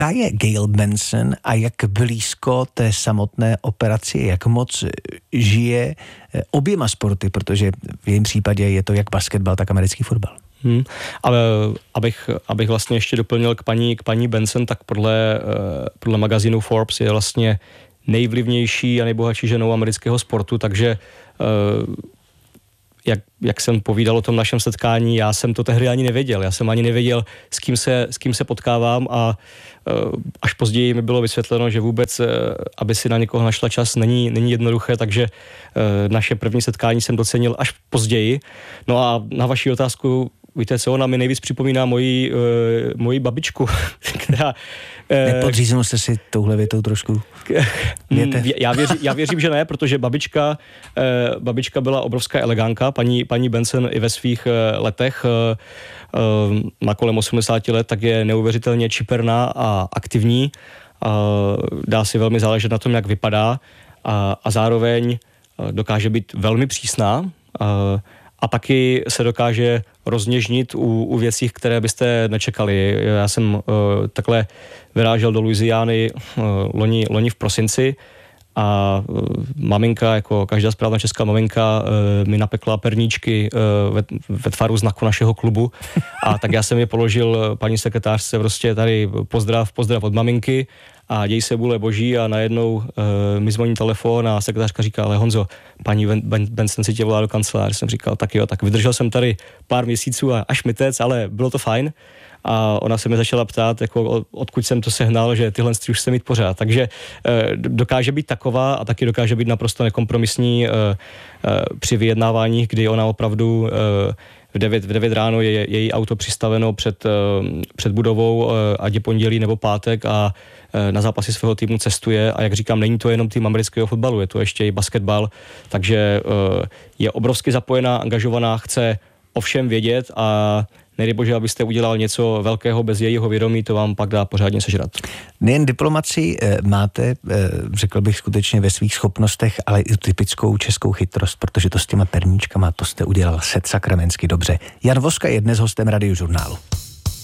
je Gail Benson a jak blízko té samotné operaci, jak moc žije oběma sporty, protože v jejím případě je to jak basketbal, tak americký fotbal. Ale abych vlastně ještě doplnil k paní Benson, tak podle magazínu Forbes je vlastně nejvlivnější a nejbohatší ženou amerického sportu, takže jak jsem povídal o tom našem setkání, já jsem to tehdy ani nevěděl. Já jsem ani nevěděl, s kým se potkávám a až později mi bylo vysvětleno, že vůbec, aby si na někoho našla čas, není jednoduché, takže naše první setkání jsem docenil až později. No a na vaši otázku, víte co, ona mi nejvíc připomíná moji babičku, která... Nepodříznul jste si touhle větou trošku? Já věřím, že ne, protože babička byla obrovská elegánka, paní Benson i ve svých letech, má kolem 80 let, tak je neuvěřitelně čiperná a aktivní, dá si velmi záležet na tom, jak vypadá a zároveň dokáže být velmi přísná, a taky se dokáže rozněžnit u věcí, které byste nečekali. Já jsem takhle vyrážel do Louisiany loni v prosinci a maminka, jako každá správná česká maminka, mi napekla perníčky ve tvaru znaku našeho klubu. A tak já jsem je položil paní sekretářce, prostě tady pozdrav od maminky a děj se vůle boží a najednou mi zvoní telefon a sekretářka říká, ale Honzo, paní Benson si tě volá do kanceláře. Jsem říkal, tak jo, tak vydržel jsem tady pár měsíců a až mitec, ale bylo to fajn. A ona se mi začala ptát, jako odkud jsem to sehnal, že tyhle už se mít pořád. Takže dokáže být taková a taky dokáže být naprosto nekompromisní při vyjednávání, kdy ona opravdu v 9 ráno je její auto přistaveno před budovou, ať je pondělí nebo pátek a na zápasy svého týmu cestuje a jak říkám, není to jenom tým amerického fotbalu, je to ještě i basketbal, takže je obrovsky zapojená, angažovaná, chce o všem vědět a nedej bože, abyste udělal něco velkého bez jejího vědomí, to vám pak dá pořádně sežrat. Nejen diplomaci máte, řekl bych skutečně ve svých schopnostech, ale i typickou českou chytrost, protože to s těma perníčkama, to jste udělal set sakramensky dobře. Jan Voska je dnes hostem Radiožurnálu.